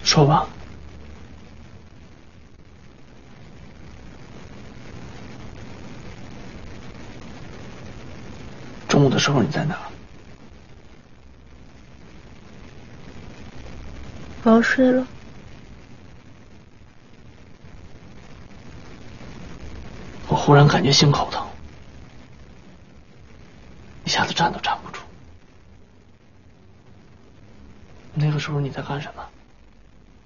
说吧。中午的时候你在哪？ 我要睡了。 我忽然感觉心口疼，一下子站都站不住。那个时候你在干什么？